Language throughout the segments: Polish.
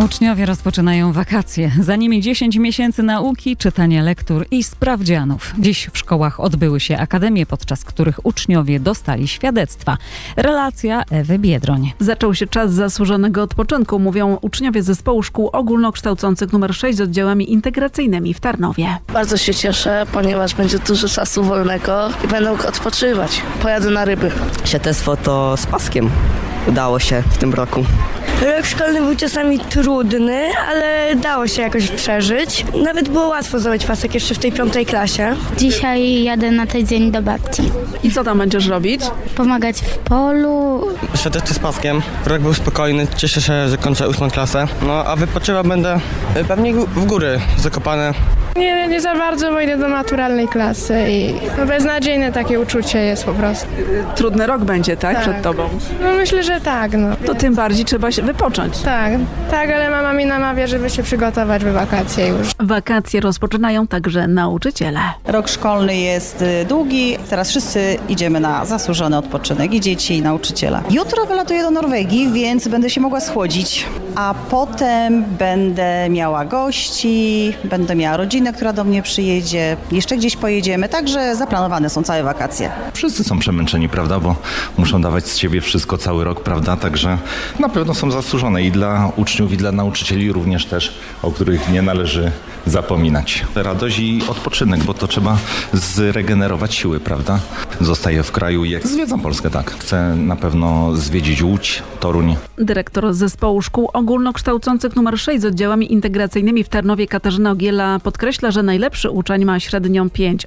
Uczniowie rozpoczynają wakacje. Za nimi 10 miesięcy nauki, czytania lektur i sprawdzianów. Dziś w szkołach odbyły się akademie, podczas których uczniowie dostali świadectwa. Relacja Ewy Biedroń. Zaczął się czas zasłużonego odpoczynku, mówią uczniowie zespołu szkół ogólnokształcących nr 6 z oddziałami integracyjnymi w Tarnowie. Bardzo się cieszę, ponieważ będzie dużo czasu wolnego i będę mógł odpoczywać. Pojadę na ryby. Świadectwo to z paskiem udało się w tym roku. Rok szkolny był czasami trudny, ale dało się jakoś przeżyć. Nawet było łatwo zdobyć pasek jeszcze w tej 5. klasie. Dzisiaj jadę na tydzień do babci. I co tam będziesz robić? Pomagać w polu. Świadectwo z paskiem. Rok był spokojny, cieszę się, że kończę 8. klasę. No a wypoczywa będę pewnie w góry Zakopane. Nie za bardzo, bo idę do maturalnej klasy i beznadziejne takie uczucie jest po prostu. Trudny rok będzie, tak? Przed tobą. No myślę, że tak, no. To tym bardziej trzeba się wypocząć. Tak, ale mama mi namawia, żeby się przygotować w wakacje już. Wakacje rozpoczynają także nauczyciele. Rok szkolny jest długi, teraz wszyscy idziemy na zasłużony odpoczynek, i dzieci, i nauczyciele. Jutro wylatuję do Norwegii, więc będę się mogła schłodzić, a potem będę miała gości, będę miała rodzinę, która do mnie przyjedzie, jeszcze gdzieś pojedziemy, także zaplanowane są całe wakacje. Wszyscy są przemęczeni, prawda, bo muszą dawać z siebie wszystko cały rok, prawda, także na pewno są zasłużone i dla uczniów, i dla nauczycieli również też, o których nie należy zapominać. Radość i odpoczynek, bo to trzeba zregenerować siły, prawda. Zostaję w kraju i zwiedzam Polskę, tak. Chcę na pewno zwiedzić Łódź, Toruń. Dyrektor zespołu szkół ogólnokształcących nr 6 z oddziałami integracyjnymi w Tarnowie Katarzyna Ogiela podkreśla, że najlepszy uczeń ma średnią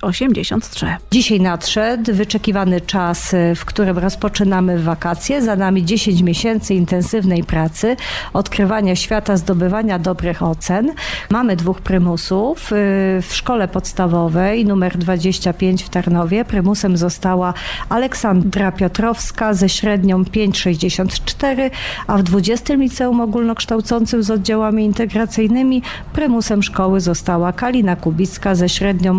5,83. Dzisiaj nadszedł wyczekiwany czas, w którym rozpoczynamy wakacje. Za nami 10 miesięcy intensywnej pracy, odkrywania świata, zdobywania dobrych ocen. Mamy 2 prymusów. W szkole podstawowej numer 25 w Tarnowie prymusem została Aleksandra Piotrowska ze średnią 5,64, a w 20 liceum ogólnokształcącym z oddziałami integracyjnymi prymusem szkoły została Kalina Kubicka ze średnią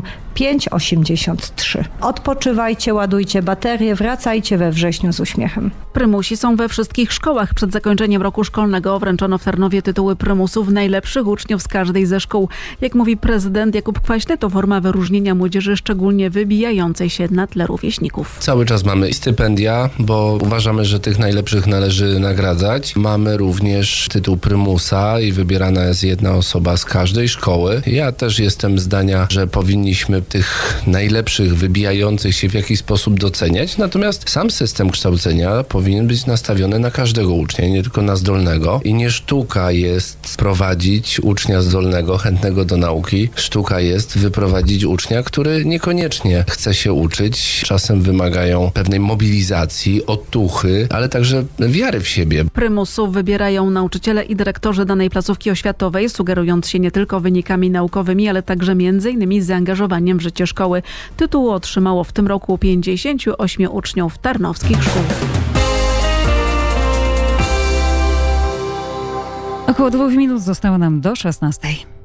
5,83. Odpoczywajcie, ładujcie baterie, wracajcie we wrześniu z uśmiechem. Prymusi są we wszystkich szkołach. Przed zakończeniem roku szkolnego wręczono w Tarnowie tytuły prymusów najlepszych uczniów z każdej ze szkół. Jak mówi prezydent Jakub Kwaśny, to forma wyróżnienia młodzieży szczególnie wybijającej się na tle rówieśników. Cały czas mamy stypendia, bo uważamy, że tych najlepszych należy nagradzać. Mamy również tytuł prymusa i wybierana jest jedna osoba z każdej szkoły. Ja też jestem zdania, że powinniśmy tych najlepszych, wybijających się w jakiś sposób doceniać. Natomiast sam system kształcenia powinien być nastawiony na każdego ucznia, nie tylko na zdolnego. I nie sztuka jest prowadzić ucznia zdolnego, chętnego do nauki. Sztuka jest wyprowadzić ucznia, który niekoniecznie chce się uczyć. Czasem wymagają pewnej mobilizacji, otuchy, ale także wiary w siebie. Prymusów wybierają nauczyciele i dyrektorzy danej placówki oświatowej, sugerując się nie tylko wynikami naukowymi, ale także m.in. zaangażowaniem w życie szkoły. Tytuł otrzymało w tym roku 58 uczniów tarnowskich szkół. Około 2 minut zostało nam do 16.